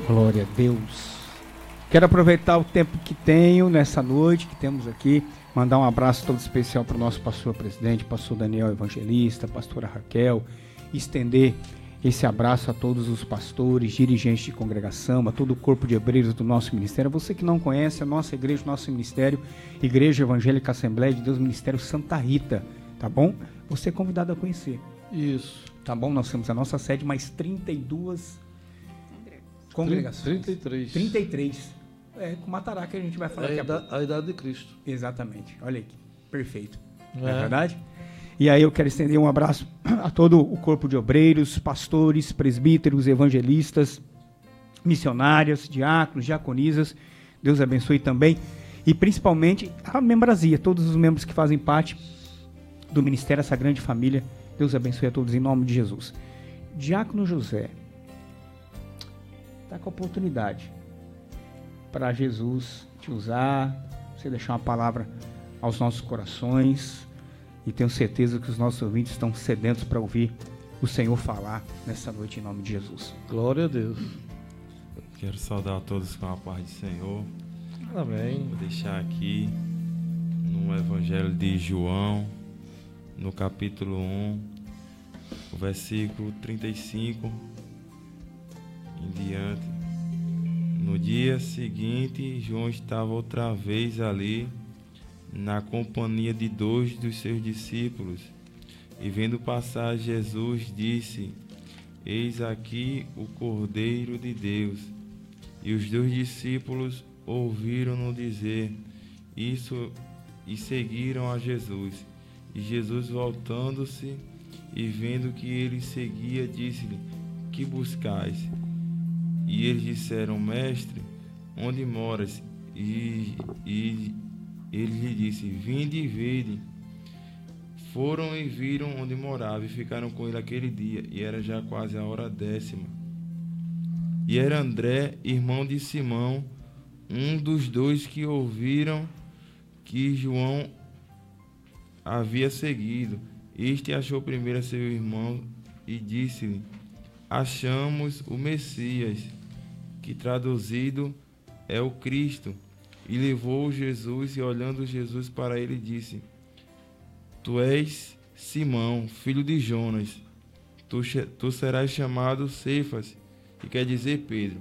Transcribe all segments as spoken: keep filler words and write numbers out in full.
Glória a Deus. Quero aproveitar o tempo que tenho nessa noite, que temos aqui, mandar um abraço todo especial para o nosso pastor presidente, pastor Daniel Evangelista, pastora Raquel, estender esse abraço a todos os pastores, dirigentes de congregação, a todo o corpo de obreiros do nosso ministério. Você que não conhece a nossa igreja, o nosso ministério, Igreja Evangélica Assembleia de Deus, Ministério Santa Rita, tá bom? Você é convidado a conhecer. Isso. Tá bom? Nós temos a nossa sede, mais trinta e duas congregações. trinta e três. trinta e três. É, com Matará que a gente vai falar a aqui idade, a pouco. a idade de Cristo. Exatamente. Olha aqui. Perfeito. É. Não é verdade? E aí eu quero estender um abraço a todo o corpo de obreiros, pastores, presbíteros, evangelistas, missionárias, diáconos, diaconisas. Deus abençoe também. E principalmente a membrazia, todos os membros que fazem parte do ministério, essa grande família. Deus abençoe a todos em nome de Jesus. Diácono José, está com a oportunidade para Jesus te usar, você deixar uma palavra aos nossos corações, e tenho certeza que os nossos ouvintes estão sedentos para ouvir o Senhor falar nessa noite em nome de Jesus. Glória a Deus. Quero saudar a todos com a paz do Senhor. Amém. Vou deixar aqui no Evangelho de João, no capítulo um, o versículo trinta e cinco em diante. No dia seguinte, João estava outra vez ali, na companhia de dois dos seus discípulos, e vendo passar Jesus, disse: Eis aqui o Cordeiro de Deus. E os dois discípulos ouviram-no dizer isso e seguiram a Jesus. E Jesus, voltando-se e vendo que ele seguia, disse-lhe: Que buscais? E eles disseram: Mestre, onde moras? E, e ele lhe disse: Vinde e vede. Foram e viram onde morava e ficaram com ele aquele dia, e era já quase a hora décima. E era André, irmão de Simão, um dos dois que ouviram que João havia seguido. Este achou primeiro a seu irmão e disse-lhe: Achamos o Messias, que traduzido é o Cristo. E levou Jesus, e olhando Jesus para ele, disse: Tu és Simão, filho de Jonas, tu, tu serás chamado Cefas, que quer dizer Pedro.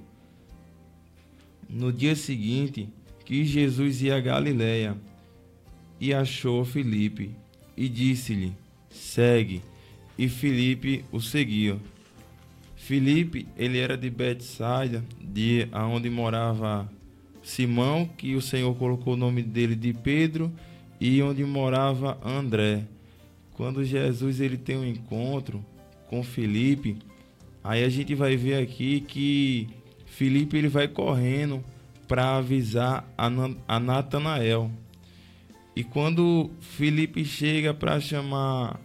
No dia seguinte, que Jesus ia a Galiléia, e achou Filipe, e disse-lhe: Segue. E Filipe o seguiu. Filipe, ele era de Betsaida, de onde morava Simão, que o Senhor colocou o nome dele de Pedro, e onde morava André. Quando Jesus ele tem um encontro com Filipe, aí a gente vai ver aqui que Filipe ele vai correndo para avisar a Natanael. E quando Filipe chega para chamar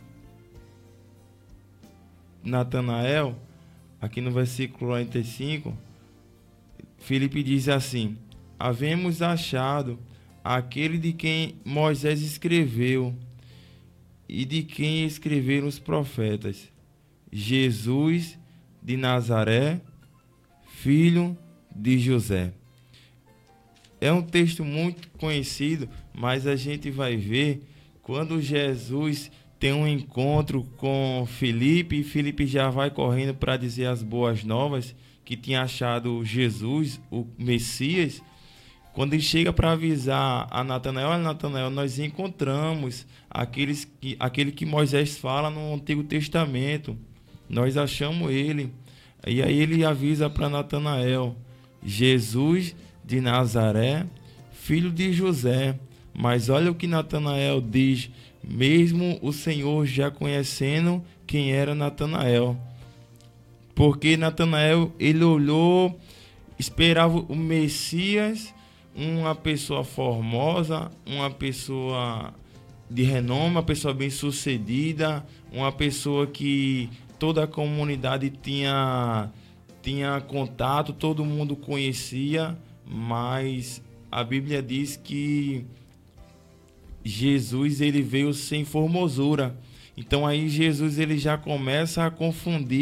Natanael, aqui no versículo quarenta e cinco, Filipe diz assim: Havemos achado aquele de quem Moisés escreveu e de quem escreveram os profetas, Jesus de Nazaré, filho de José. É um texto muito conhecido, mas a gente vai ver quando Jesus tem um encontro com Filipe, e Filipe já vai correndo para dizer as boas novas, que tinha achado Jesus, o Messias. Quando ele chega para avisar a Natanael: olha, Natanael, nós encontramos aqueles que, aquele que Moisés fala no Antigo Testamento. Nós achamos ele. E aí ele avisa para Natanael: Jesus de Nazaré, filho de José. Mas olha o que Natanael diz, mesmo o Senhor já conhecendo quem era Natanael. Porque Natanael, ele olhou, esperava o Messias, uma pessoa formosa, uma pessoa de renome, uma pessoa bem-sucedida, uma pessoa que toda a comunidade tinha, tinha contato, todo mundo conhecia, mas a Bíblia diz que Jesus ele veio sem formosura. Então aí Jesus ele já começa a confundir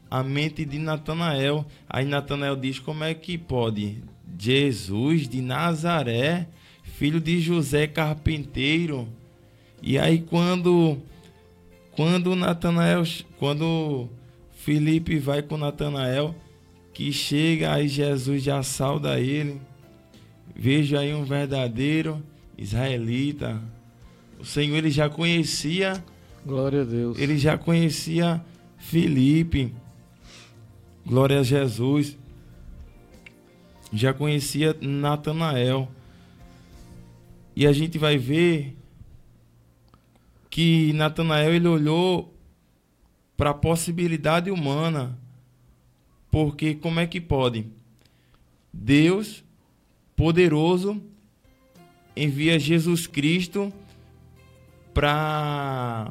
a mente de Natanael. Aí Natanael diz: como é que pode? Jesus de Nazaré, filho de José carpinteiro. E aí quando quando Natanael, quando Filipe vai com Natanael, que chega, aí Jesus já sauda ele. Veja aí um verdadeiro israelita. O Senhor, ele já conhecia, glória a Deus. Ele já conhecia Filipe. Glória a Jesus. Já conhecia Natanael. E a gente vai ver que Natanael, ele olhou para a possibilidade humana. Porque como é que pode? Deus poderoso envia Jesus Cristo para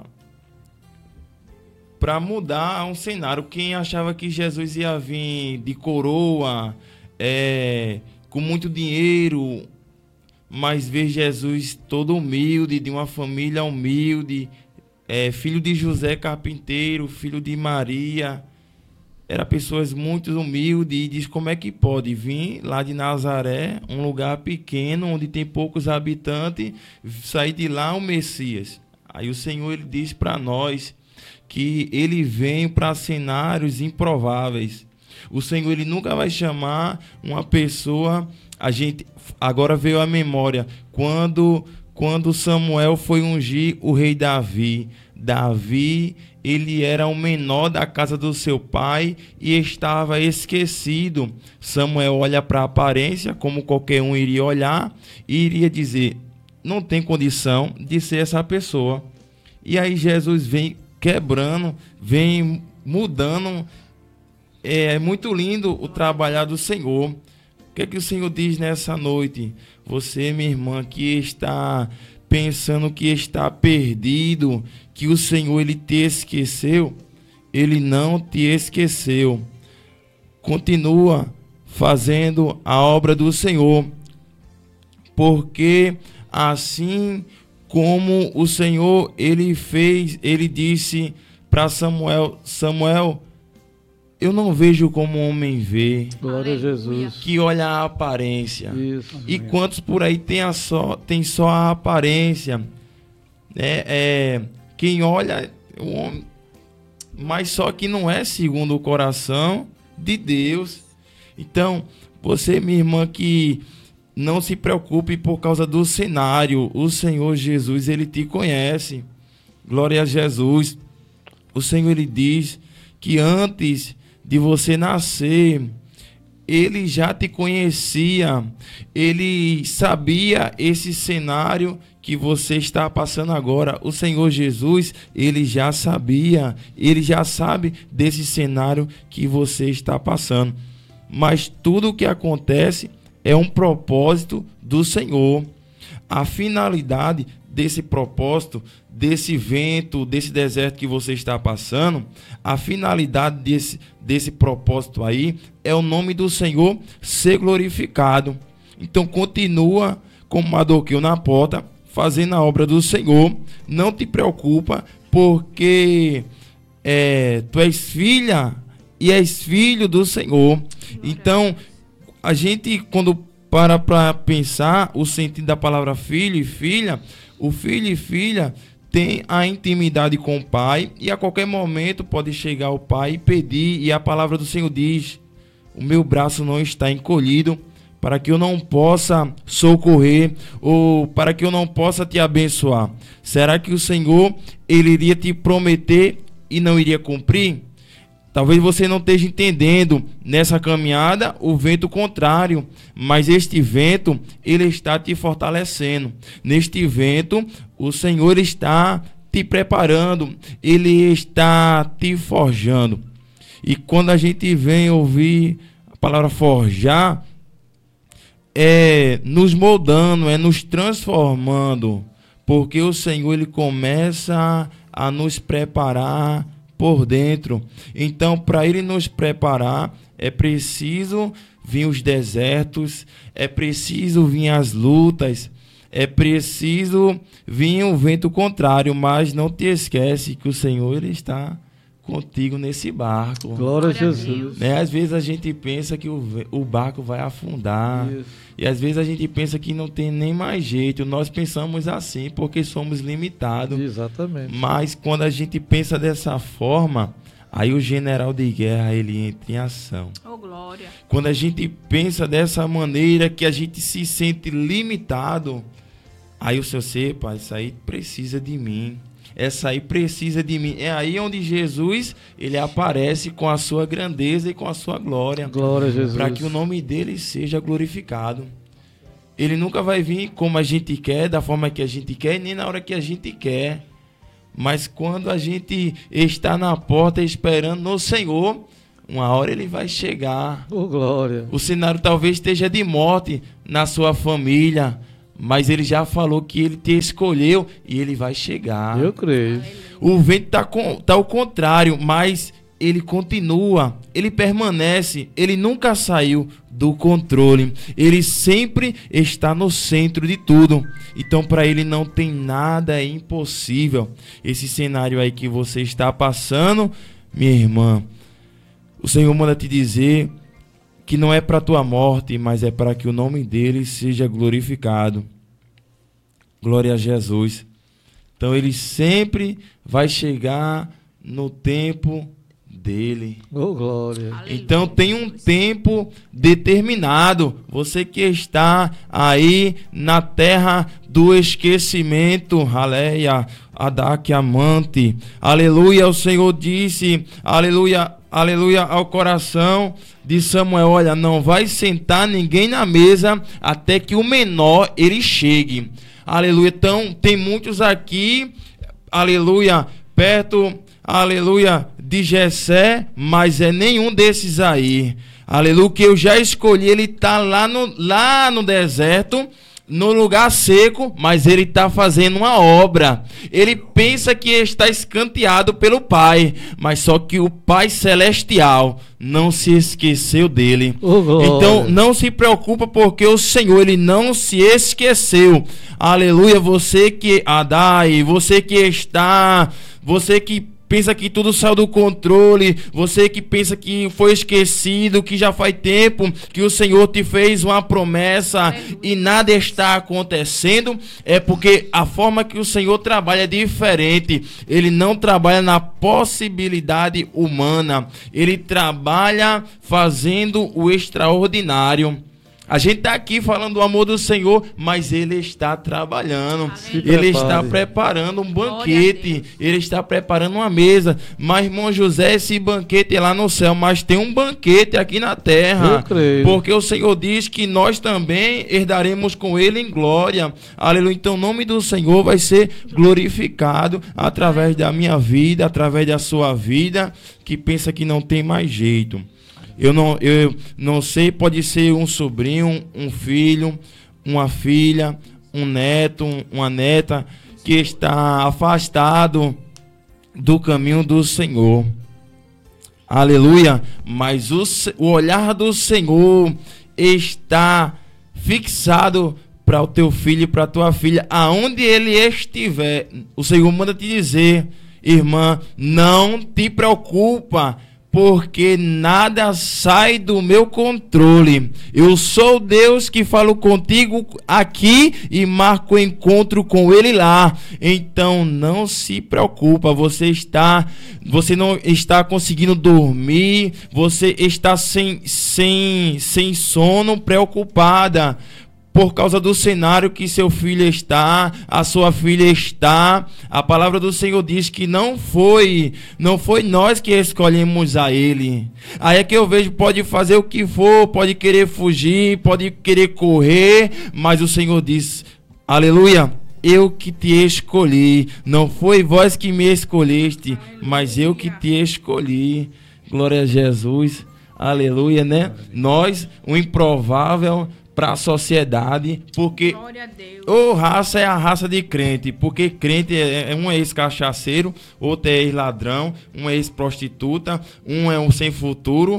para mudar um cenário. Quem achava que Jesus ia vir de coroa, é, com muito dinheiro, mas ver Jesus todo humilde, de uma família humilde, é, filho de José carpinteiro, filho de Maria, era pessoas muito humildes, e diz: como é que pode vir lá de Nazaré, um lugar pequeno, onde tem poucos habitantes, sair de lá o Messias? Aí o Senhor, ele diz para nós que ele vem para cenários improváveis. O Senhor, ele nunca vai chamar uma pessoa. A gente agora veio à memória quando quando Samuel foi ungir o rei Davi. Davi, ele era o menor da casa do seu pai e estava esquecido. Samuel olha para a aparência, como qualquer um iria olhar, e iria dizer: não tem condição de ser essa pessoa. E aí Jesus vem quebrando, vem mudando. É muito lindo o trabalhar do Senhor. O que é que o Senhor diz nessa noite? Você, minha irmã, que está pensando que está perdido, que o Senhor, ele te esqueceu, ele não te esqueceu. Continua fazendo a obra do Senhor, porque assim como o Senhor, ele fez, ele disse para Samuel: Samuel, eu não vejo como o homem vê. Glória a Jesus. Que olha a aparência. Isso. E quantos por aí tem, a só, tem só a aparência? É, é, quem olha o homem, mas só que não é segundo o coração de Deus. Então, você, minha irmã, que não se preocupe por causa do cenário. O Senhor Jesus, ele te conhece. Glória a Jesus. O Senhor, ele diz que antes de você nascer, ele já te conhecia, ele sabia esse cenário que você está passando agora. O Senhor Jesus, ele já sabia, ele já sabe desse cenário que você está passando. Mas tudo o que acontece é um propósito do Senhor. A finalidade desse propósito, desse vento, desse deserto que você está passando, a finalidade desse, desse propósito aí é o nome do Senhor ser glorificado. Então continua como Mardoqueu na porta, fazendo a obra do Senhor. Não te preocupa, porque é, tu és filha e és filho do Senhor. Então, a gente, quando para para pensar o sentido da palavra filho e filha, o filho e filha tem a intimidade com o pai, e a qualquer momento pode chegar o pai e pedir, e a palavra do Senhor diz: o meu braço não está encolhido para que eu não possa socorrer, ou para que eu não possa te abençoar. Será que o Senhor, ele iria te prometer e não iria cumprir? Talvez você não esteja entendendo nessa caminhada o vento contrário, mas este vento, ele está te fortalecendo. Neste vento, o Senhor está te preparando, ele está te forjando. E quando a gente vem ouvir a palavra forjar, é nos moldando, é nos transformando, porque o Senhor, ele começa a nos preparar por dentro. Então, para ele nos preparar, é preciso vir os desertos, é preciso vir as lutas, é preciso vir o vento contrário, mas não te esquece que o Senhor, ele está contigo nesse barco. Glória a Jesus. Né? Às vezes a gente pensa que o, o barco vai afundar. Isso. E às vezes a gente pensa que não tem nem mais jeito. Nós pensamos assim porque somos limitados. Exatamente. Mas quando a gente pensa dessa forma, aí o general de guerra ele entra em ação. Oh, glória. Quando a gente pensa dessa maneira que a gente se sente limitado, aí o seu ser, pai, isso aí precisa de mim. Essa aí precisa de mim. É aí onde Jesus ele aparece com a sua grandeza e com a sua glória. Glória a Jesus. Para que o nome dele seja glorificado. Ele nunca vai vir como a gente quer, da forma que a gente quer, nem na hora que a gente quer. Mas quando a gente está na porta esperando no Senhor, uma hora ele vai chegar. Oh, glória. O cenário talvez esteja de morte na sua família, mas ele já falou que ele te escolheu e ele vai chegar. Eu creio. O vento está tá ao contrário, mas ele continua, ele permanece, ele nunca saiu do controle. Ele sempre está no centro de tudo. Então para ele não tem nada impossível. Esse cenário aí que você está passando, minha irmã, o Senhor manda te dizer que não é para a tua morte, mas é para que o nome dele seja glorificado. Glória a Jesus. Então ele sempre vai chegar no tempo dele. Oh, glória. Então tem um tempo determinado. Você que está aí na terra do esquecimento, aleluia, Adaque amante, aleluia, o Senhor disse, aleluia, aleluia, ao coração de Samuel, olha, não vai sentar ninguém na mesa até que o menor ele chegue. Aleluia. Então tem muitos aqui, aleluia, perto, aleluia, de Jessé, mas é nenhum desses aí. Aleluia, que eu já escolhi, ele está lá no, lá no deserto, no lugar seco, mas ele está fazendo uma obra. Ele pensa que está escanteado pelo Pai, mas só que o Pai Celestial não se esqueceu dele. Oh, então não se preocupa, porque o Senhor ele não se esqueceu. Aleluia, você que Adai, você que está, você que pensa que tudo saiu do controle, você que pensa que foi esquecido, que já faz tempo que o Senhor te fez uma promessa e nada está acontecendo, é porque a forma que o Senhor trabalha é diferente. Ele não trabalha na possibilidade humana, ele trabalha fazendo o extraordinário. A gente está aqui falando do amor do Senhor, mas ele está trabalhando. Ele está preparando um banquete. Ele está preparando uma mesa. Mas, irmão José, esse banquete é lá no céu, mas tem um banquete aqui na terra. Eu creio. Porque o Senhor diz que nós também herdaremos com ele em glória. Aleluia. Então o nome do Senhor vai ser glorificado através da minha vida, através da sua vida, que pensa que não tem mais jeito. Eu não, eu não sei, pode ser um sobrinho, um filho, uma filha, um neto, uma neta que está afastado do caminho do Senhor. Aleluia. Mas o, o olhar do Senhor está fixado para o teu filho e para a tua filha, aonde ele estiver. O Senhor manda te dizer, irmã, não te preocupa, porque nada sai do meu controle. Eu sou Deus que falo contigo aqui e marco o encontro com ele lá. Então não se preocupa, você está, você não está conseguindo dormir, você está sem, sem, sem sono, preocupada por causa do cenário que seu filho está, a sua filha está. A palavra do Senhor diz que não foi, não foi nós que escolhemos a ele. Aí é que eu vejo, pode fazer o que for, pode querer fugir, pode querer correr, mas o Senhor diz, aleluia, eu que te escolhi. Não foi vós que me escolheste, mas eu que te escolhi. Glória a Jesus, aleluia, né? Nós, o improvável para a sociedade, porque ou raça é a raça de crente, porque crente é, é um é ex-cachaceiro, outro é ex-ladrão, um é ex-prostituta, um é um sem futuro,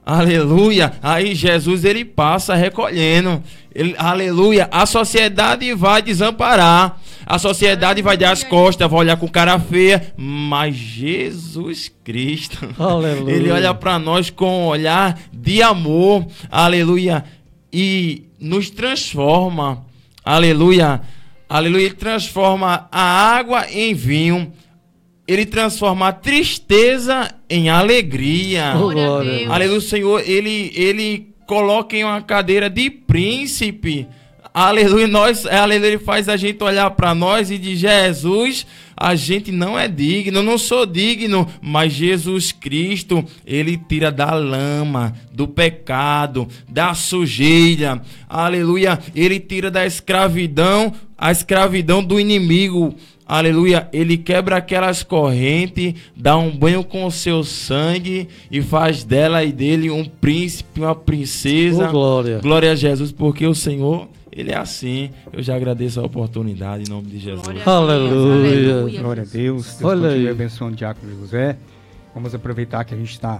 aleluia, aí Jesus ele passa recolhendo, ele, aleluia, a sociedade vai desamparar, a sociedade vai dar as costas, vai olhar com cara feia, mas Jesus Cristo, aleluia, ele olha para nós com um olhar de amor, aleluia, e nos transforma, aleluia, aleluia, ele transforma a água em vinho, ele transforma a tristeza em alegria. Oh, glória. Aleluia, Senhor, ele, ele coloca em uma cadeira de príncipe. Aleluia, nós, aleluia, ele faz a gente olhar para nós e diz: Jesus, a gente não é digno, não sou digno, mas Jesus Cristo, ele tira da lama, do pecado, da sujeira. Aleluia, ele tira da escravidão, a escravidão do inimigo. Aleluia, ele quebra aquelas correntes, dá um banho com o seu sangue e faz dela e dele um príncipe, uma princesa. Oh, glória. Glória a Jesus, porque o Senhor, ele é assim. Eu já agradeço a oportunidade em nome de Jesus. Glória a Aleluia. Aleluia. Glória a Deus. Deus Olha continue aí. abençoando o diácono José. Vamos aproveitar que a gente está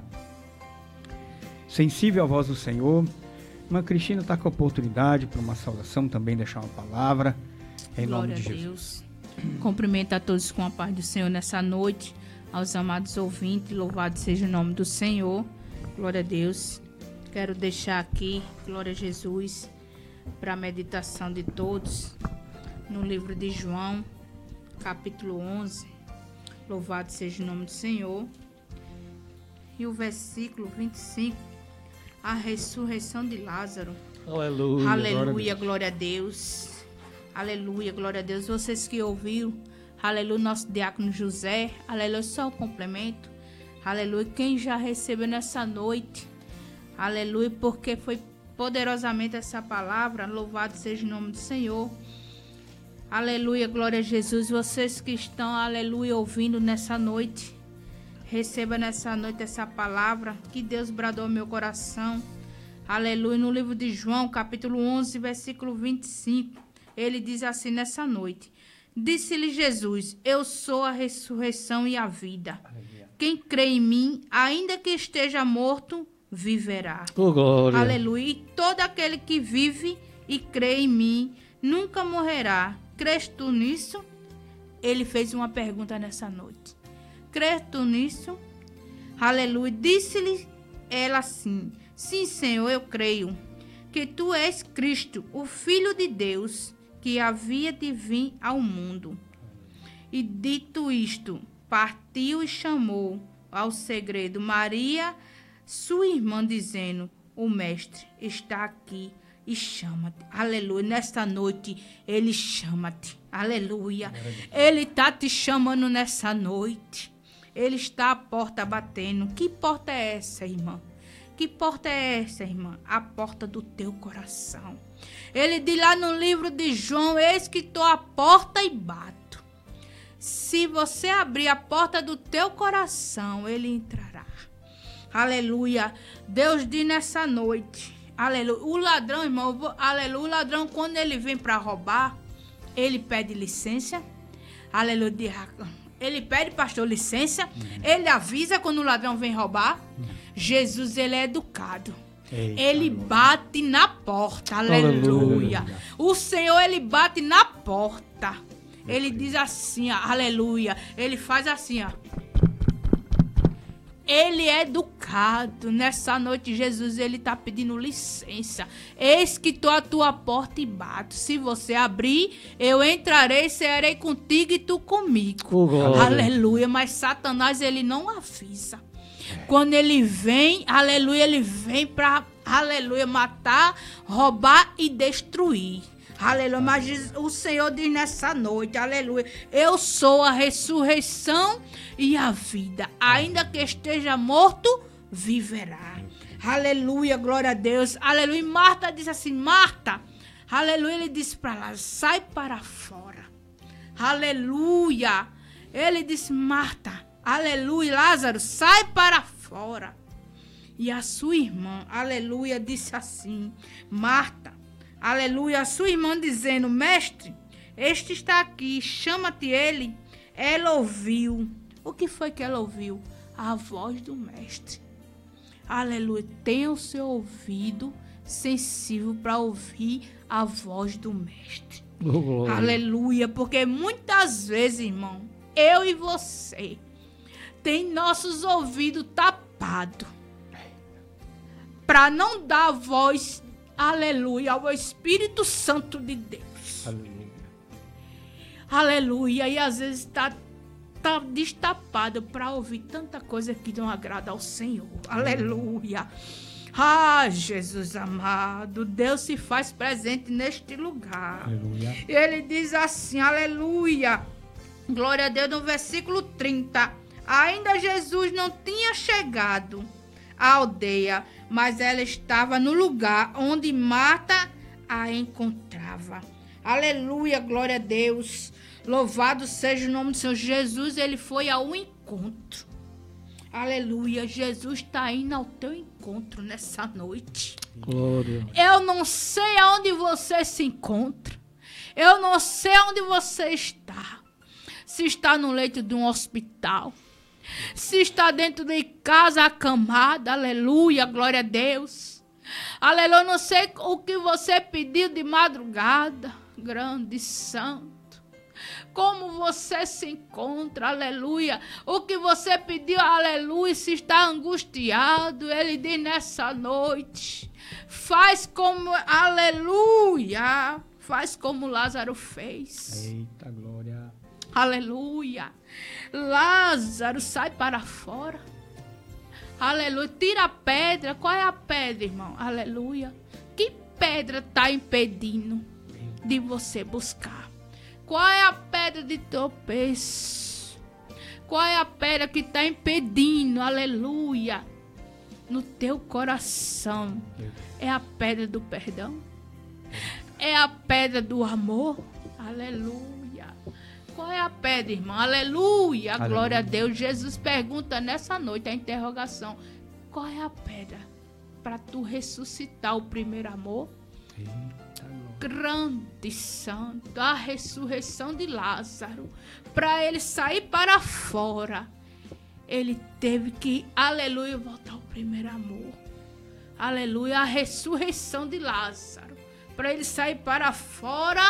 sensível à voz do Senhor. Irmã Cristina está com a oportunidade para uma saudação, também deixar uma palavra. Em Glória nome de a Jesus. Deus. Cumprimento a todos com a paz do Senhor nessa noite, aos amados ouvintes, louvado seja o nome do Senhor, glória a Deus. Quero deixar aqui, glória a Jesus, para a meditação de todos, no livro de João, capítulo onze, louvado seja o nome do Senhor, e o versículo vinte e cinco, a ressurreição de Lázaro. Aleluia. Aleluia, glória a Deus. Aleluia, glória a Deus. Vocês que ouviram, aleluia, nosso diácono José, aleluia, só o complemento, aleluia, quem já recebeu nessa noite, aleluia, porque foi poderosamente essa palavra, louvado seja o nome do Senhor, aleluia, glória a Jesus. Vocês que estão, aleluia, ouvindo nessa noite, receba nessa noite essa palavra que Deus bradou ao meu coração, aleluia, no livro de João, capítulo onze, versículo vinte e cinco. Ele diz assim nessa noite: disse-lhe Jesus, eu sou a ressurreição e a vida. Aleluia. Quem crê em mim, ainda que esteja morto, viverá. Oh, glória. Aleluia. E todo aquele que vive e crê em mim, nunca morrerá. Crês tu nisso? Ele fez uma pergunta nessa noite. Crês tu nisso? Aleluia. Disse-lhe ela assim: sim, Senhor, eu creio que tu és Cristo, o Filho de Deus, que havia de vir ao mundo. E dito isto, partiu e chamou ao segredo Maria, sua irmã, dizendo: o mestre está aqui e chama-te. Aleluia. Nesta noite, ele chama-te. Aleluia. Ele está te chamando nessa noite. Ele está à porta batendo. Que porta é essa, irmã? Que porta é essa, irmã? A porta do teu coração. Ele diz lá no livro de João: eis que estou à porta e bato. Se você abrir a porta do teu coração, ele entrará. Aleluia. Deus diz nessa noite, aleluia. O ladrão, irmão, aleluia. O ladrão, quando ele vem para roubar, ele pede licença. Aleluia. Ele pede, pastor, licença. Uhum. Ele avisa quando o ladrão vem roubar. Uhum. Jesus, ele é educado. Eita, ele bate na porta. Aleluia. Aleluia. O Senhor, ele bate na porta. Ele diz assim, ó, aleluia. Ele faz assim, ó. Ele é educado. Nessa noite, Jesus, ele está pedindo licença. Eis que estou à tua porta e bato. Se você abrir, eu entrarei, serei contigo e tu comigo. Oh, aleluia. Mas Satanás, ele não avisa. Quando ele vem, aleluia, ele vem para, aleluia, matar, roubar e destruir. Aleluia, mas o Senhor diz nessa noite, aleluia, eu sou a ressurreição e a vida. Ainda que esteja morto, viverá. Aleluia, glória a Deus. Aleluia, e Marta disse assim, Marta, aleluia, ele disse para ela, sai para fora. Aleluia. Ele disse, Marta, aleluia, Lázaro, sai para fora. E a sua irmã, aleluia, disse assim, Marta, aleluia, a sua irmã dizendo, mestre, este está aqui, chama-te ele. Ela ouviu. O que foi que ela ouviu? A voz do mestre. Aleluia. Tenha o seu ouvido sensível para ouvir a voz do Mestre. Glória. Aleluia. Porque muitas vezes, irmão, eu e você tem nossos ouvidos tapados para não dar voz, aleluia, ao Espírito Santo de Deus. Aleluia. Aleluia. E às vezes está tá destapado para ouvir tanta coisa que não agrada ao Senhor. Aleluia. Ah, Jesus amado, Deus se faz presente neste lugar. Aleluia. E ele diz assim, aleluia. Glória a Deus, no versículo trinta. Ainda Jesus não tinha chegado à aldeia, mas ela estava no lugar onde Marta a encontrava. Aleluia, glória a Deus. Louvado seja o nome do Senhor. Jesus, ele foi ao encontro. Aleluia, Jesus está indo ao teu encontro nessa noite. Glória. Eu não sei aonde você se encontra. Eu não sei aonde você está. Se está no leito de um hospital. Se está dentro de casa acamada. Aleluia, glória a Deus. Aleluia, não sei o que você pediu de madrugada. Grande santo. Como você se encontra, aleluia. O que você pediu, aleluia, se está angustiado, ele diz nessa noite. Faz como, aleluia, faz como Lázaro fez. Eita, glória. Aleluia. Lázaro sai para fora. Aleluia. Tira a pedra. Qual é a pedra, irmão? Aleluia. Que pedra está impedindo de você buscar? Qual é a pedra de tropeço? Qual é a pedra que está impedindo? Aleluia. No teu coração. É a pedra do perdão? É a pedra do amor? Aleluia. Qual é a pedra, irmão? Aleluia. Aleluia. Glória a Deus. Jesus pergunta nessa noite a interrogação. Qual é a pedra para tu ressuscitar o primeiro amor? Eita, Grande santo, a ressurreição de Lázaro, para ele sair para fora, ele teve que, aleluia, voltar ao primeiro amor. Aleluia, a ressurreição de Lázaro, para ele sair para fora,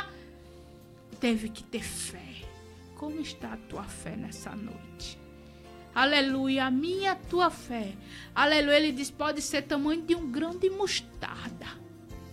teve que ter fé. Como está a tua fé nessa noite? Aleluia, a minha, a tua fé. Aleluia, ele diz, pode ser tamanho de um grão de mostarda.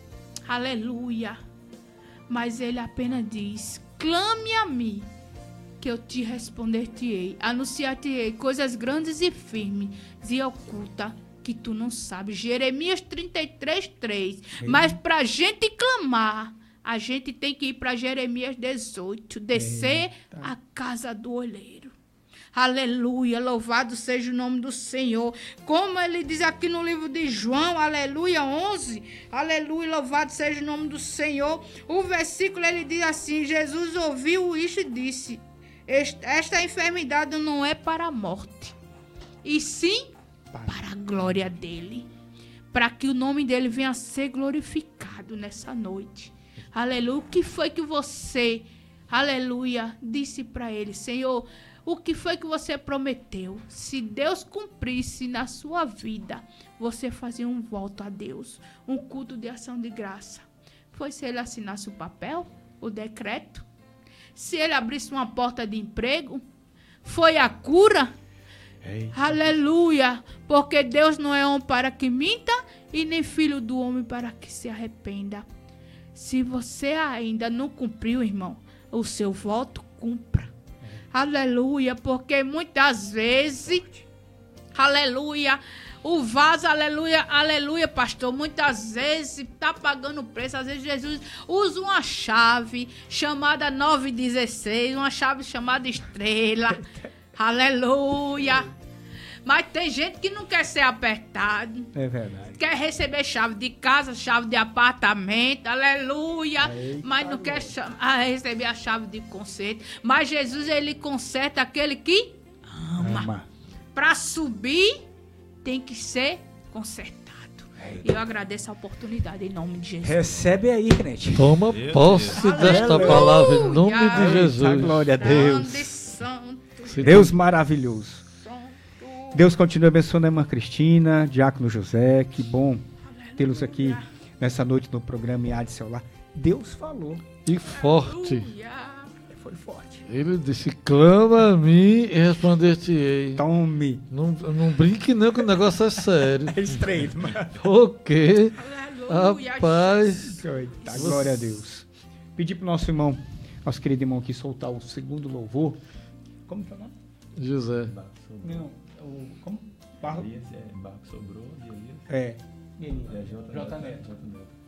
Aleluia. Mas ele apenas diz, clame a mim, que eu te responder-te-ei, anunciar-te-ei coisas grandes e firmes e ocultas que tu não sabes. Jeremias trinta e três, três. Eita. Mas para a gente clamar, a gente tem que ir para Jeremias dezoito, descer Eita. à casa do olheiro. Aleluia, louvado seja o nome do Senhor. Como ele diz aqui no livro de João, aleluia, onze. Aleluia, louvado seja o nome do Senhor. O versículo ele diz assim, Jesus ouviu isso e disse, esta enfermidade não é para a morte, e sim para a glória dele. Para que o nome dele venha a ser glorificado nessa noite. Aleluia, o que foi que você, aleluia, disse para ele, Senhor, o que foi que você prometeu? Se Deus cumprisse na sua vida, você fazia um voto a Deus, um culto de ação de graça. Foi se ele assinasse o papel, o decreto? Se ele abrisse uma porta de emprego? Foi a cura? Eita. Aleluia! Porque Deus não é homem para que minta e nem filho do homem para que se arrependa. Se você ainda não cumpriu, irmão, o seu voto, cumpra. Aleluia, porque muitas vezes, aleluia, o vaso, aleluia, aleluia, pastor, muitas vezes está pagando preço. Às vezes Jesus usa uma chave chamada nove dezesseis, uma chave chamada estrela, aleluia. Mas tem gente que não quer ser apertado. É verdade. Quer receber chave de casa, chave de apartamento, aleluia. Eita, mas não quer cham- ah, receber a chave de conserto. Mas Jesus, ele conserta aquele que ama. Ama. Para subir, tem que ser consertado. E eu agradeço a oportunidade em nome de Jesus. Recebe aí, crente. Toma Meu posse Deus. desta Aleluia. palavra em nome de Eita, Jesus. Glória a Deus. Grande santo, Se Deus maravilhoso. santo. Deus continue abençoando a irmã Cristina, Diácono José. Que bom tê-los aqui nessa noite no programa I A de Seu Lar. Deus falou. E forte. Foi forte. Ele disse, clama a mim e responder-te-ei. Tome. Não, não brinque não, que o negócio é sério. É estreito, mano. Ok. Aleluia, Rapaz. Eita, glória a Deus. Pedir pro nosso irmão, nosso querido irmão aqui, soltar o segundo louvor. Como que é o nome? José. Não, o... Como? Barro... Elias, é, Barco sobrou de Elias. É. É, J. J. Neto. Neto. J. Neto.